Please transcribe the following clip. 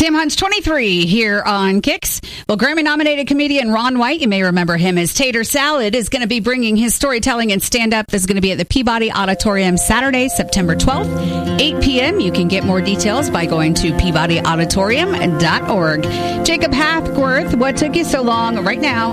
Sam Hunt's 23 here on Kicks. Well, Grammy-nominated comedian Ron White, you may remember him as Tater Salad, is going to be bringing his storytelling and stand-up. This is going to be at the Peabody Auditorium Saturday, September 12th, 8 p.m. You can get more details by going to peabodyauditorium.org. Jacob Hathworth, what took you so long? Right now